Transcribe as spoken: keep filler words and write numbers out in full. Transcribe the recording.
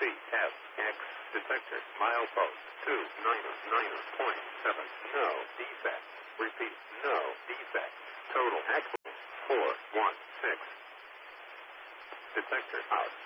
F, X, detector, milepost, two nine nine point seven, no defect. Repeat, no defect. Total axle, four one six. Detector out.